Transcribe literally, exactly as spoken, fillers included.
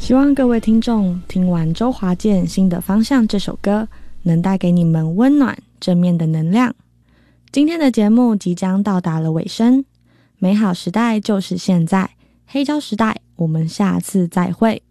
希望各位听众听完周华健《新的方向》这首歌，能带给你们温暖正面的能量。今天的节目即将到达了尾声，美好时代就是现在，黑胶时代，我们下次再会。